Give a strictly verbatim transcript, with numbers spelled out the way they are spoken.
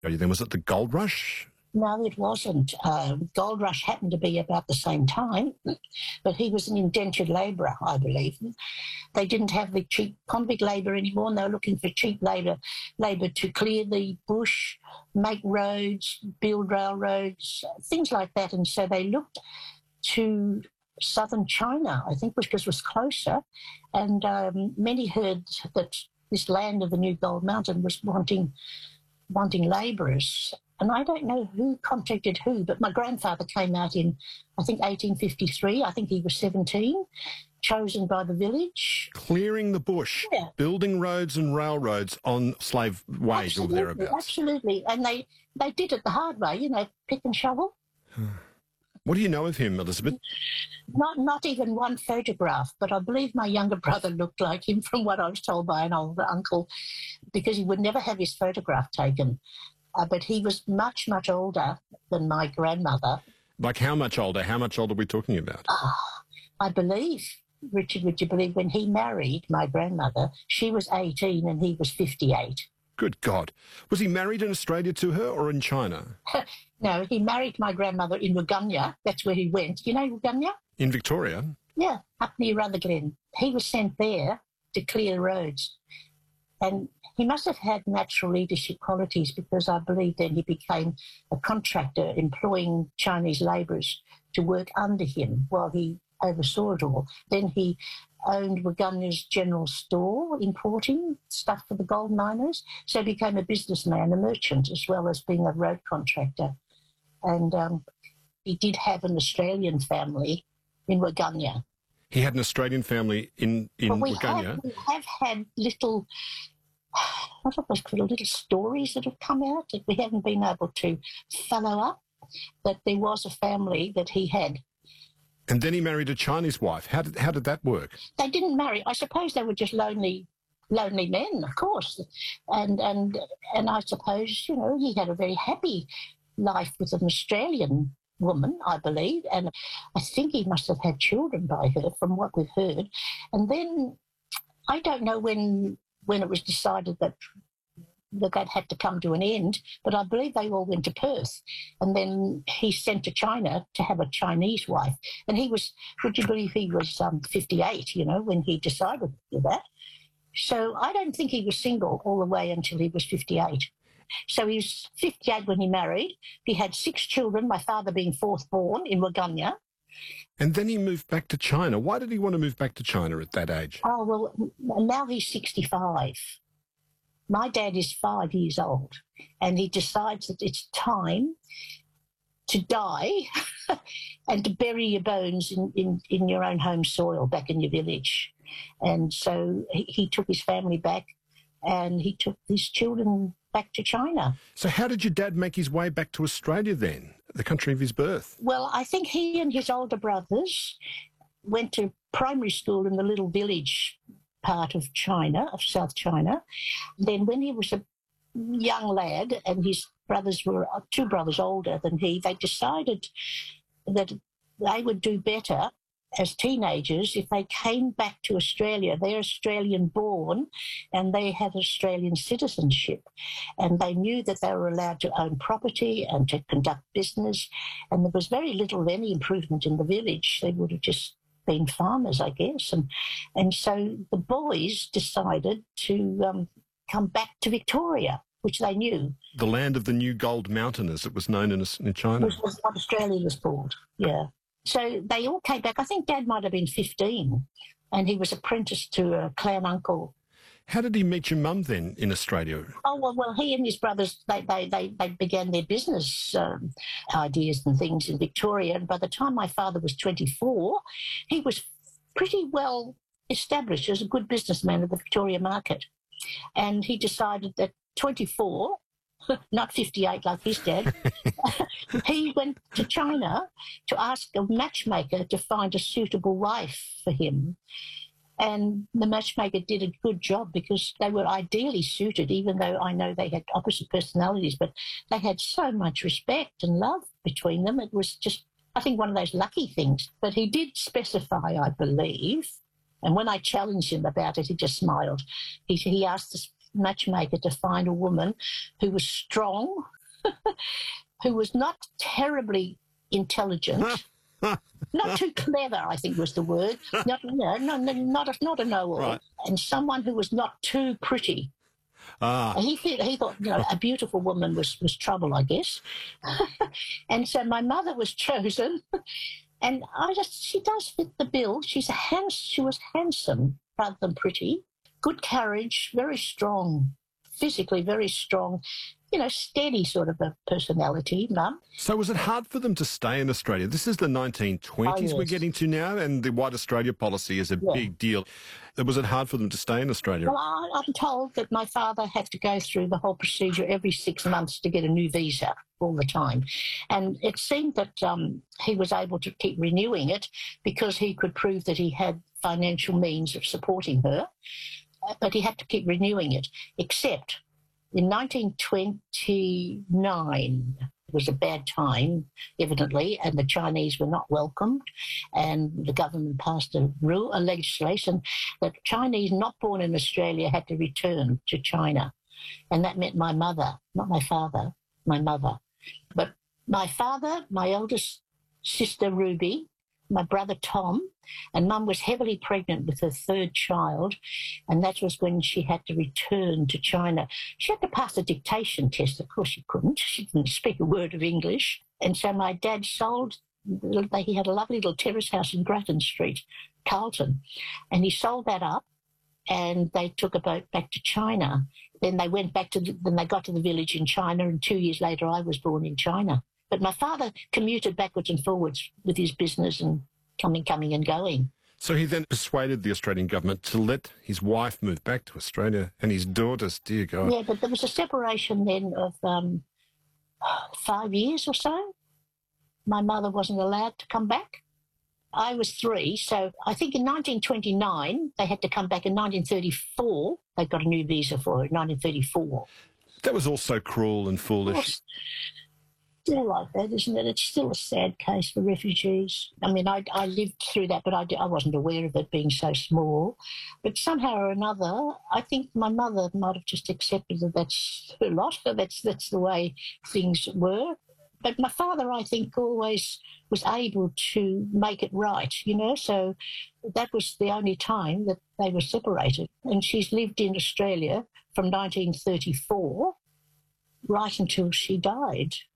Then was it the gold rush? No, it wasn't. Um, gold rush happened to be about the same time, but he was an indentured labourer, I believe. They didn't have the cheap convict labour anymore, and they were looking for cheap labour, labour to clear the bush, make roads, build railroads, things like that. And so they looked to southern China, I think, because it was closer, and um, many heard that this land of the New Gold Mountain was wanting wanting labourers. And I don't know who contacted who, but my grandfather came out in, I think, eighteen fifty-three. I think he was seventeen, chosen by the village. Clearing the bush, yeah. building roads and railroads on slave wage absolutely, or thereabouts. Absolutely. And they, they did it the hard way, you know, pick and shovel. What do you know of him, Elizabeth? Not not even one photograph, but I believe my younger brother looked like him from what I was told by an older uncle, because he would never have his photograph taken. Uh, but he was much, much older than my grandmother. Like how much older? How much older are we talking about? Uh, I believe, Richard, would you believe, when he married my grandmother, she was eighteen and he was fifty-eight. Good God. Was he married in Australia to her or in China? No, he married my grandmother in Waganya. That's where he went. You know Waganya? In Victoria? Yeah, up near Rutherglen. He was sent there to clear roads. And he must have had natural leadership qualities, because I believe then he became a contractor employing Chinese labourers to work under him while he oversaw it all. Then he owned Waganya's general store, importing stuff for the gold miners. So he became a businessman, a merchant, as well as being a road contractor. And um, he did have an Australian family in Waganya. He had an Australian family in, in we Waganya? Have, we have had little, what are those little, little stories that have come out that we haven't been able to follow up, that there was a family that he had. And then he married a Chinese wife. How did, how did that work? They didn't marry. I suppose they were just lonely lonely men, of course. And, and, and I suppose, you know, he had a very happy life with an Australian woman, I believe, and I think he must have had children by her from what we've heard. And then I don't know when when it was decided that that that had to come to an end, but I believe they all went to Perth. And then he sent to China to have a Chinese wife. And he was, would you believe he was um, fifty-eight, you know, when he decided to do that. So I don't think he was single all the way until he was fifty-eight. So he was fifty-eight when he married. He had six children, my father being fourth born in Waganya. And then he moved back to China. Why did he want to move back to China at that age? Oh, well, now he's sixty-five. My dad is five years old, and he decides that it's time to die and to bury your bones in, in, in your own home soil back in your village. And so he, he took his family back, and he took his children back to China. So how did your dad make his way back to Australia then, the country of his birth? Well, I think he and his older brothers went to primary school in the little village part of China, of South China. Then when he was a young lad and his brothers were two brothers older than he, they decided that they would do better as teenagers if they came back to Australia. They're Australian born and they had Australian citizenship, and they knew that they were allowed to own property and to conduct business, and there was very little of any improvement in the village. They would have just been farmers, I guess. And and so the boys decided to um, come back to Victoria, which they knew. The land of the New Gold Mountain, as it was known in, in China. Which was what Australia was called, yeah. So they all came back. I think Dad might have been fifteen, and he was apprenticed to a clan uncle. How did he meet your mum then in Australia? Oh, well, well he and his brothers, they, they, they, they began their business um, ideas and things in Victoria. And by the time my father was twenty-four, he was pretty well established as a good businessman of the Victoria market. And he decided that twenty-four, not fifty-eight like his dad, he went to China to ask a matchmaker to find a suitable wife for him. And the matchmaker did a good job because they were ideally suited, even though I know they had opposite personalities, but they had so much respect and love between them. It was just, I think, one of those lucky things. But he did specify, I believe, and when I challenged him about it, he just smiled. He, he asked us matchmaker to find a woman who was strong, who was not terribly intelligent, not too clever, I think was the word, not, you know, no, no, not, a, not a know-all, Right. and someone who was not too pretty. Ah. He, he thought, you know, a beautiful woman was, was trouble, I guess. And so my mother was chosen. And I just, she does fit the bill. She's a hands, she was handsome rather than pretty. Good courage, very strong, physically very strong, you know, steady sort of a personality, Mum. So was it hard for them to stay in Australia? This is the nineteen twenties Oh, yes. we're getting to now, and the White Australia policy is a Yeah. big deal. Was it hard for them to stay in Australia? Well, I, I'm told that my father had to go through the whole procedure every six months to get a new visa all the time. And it seemed that um, he was able to keep renewing it because he could prove that he had financial means of supporting her. But he had to keep renewing it, except in nineteen twenty-nine, it was a bad time, evidently, and the Chinese were not welcomed. And the government passed a rule, a legislation that Chinese not born in Australia had to return to China. And that meant my mother, not my father, my mother. But my father, my eldest sister, Ruby, my brother, Tom, and Mum was heavily pregnant with her third child, and that was when she had to return to China. She had to pass a dictation test. Of course she couldn't. She didn't speak a word of English. And so my dad sold, he had a lovely little terrace house in Grattan Street, Carlton, and he sold that up, and they took a boat back to China. Then they went back to, the, then they got to the village in China, and two years later I was born in China. But my father commuted backwards and forwards with his business and coming, coming and going. So he then persuaded the Australian government to let his wife move back to Australia and his daughters, dear God. Yeah, but there was a separation then of um, five years or so. My mother wasn't allowed to come back. I was three, so I think in nineteen twenty-nine, they had to come back. In nineteen thirty-four, they got a new visa for her, in nineteen thirty-four. That was all so cruel and foolish. Yes. Still like that, isn't it? It's still a sad case for refugees. I mean, I, I lived through that, but I, I wasn't aware of it being so small. But somehow or another, I think my mother might have just accepted that that's her lot. That's, that's the way things were. But my father, I think, always was able to make it right, you know, so that was the only time that they were separated. And she's lived in Australia from nineteen thirty-four right until she died.